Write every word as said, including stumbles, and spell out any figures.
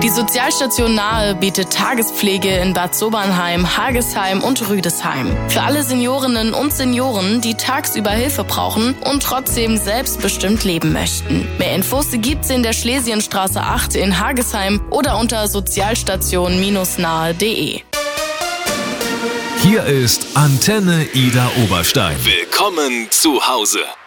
Die Sozialstation Nahe bietet Tagespflege in Bad Sobernheim, Hagesheim und Rüdesheim. Für alle Seniorinnen und Senioren, die tagsüber Hilfe brauchen und trotzdem selbstbestimmt leben möchten. Mehr Infos gibt's in der Schlesienstraße acht in Hagesheim oder unter sozialstation nahe punkt de. Hier ist Antenne Ida Oberstein. Willkommen zu Hause.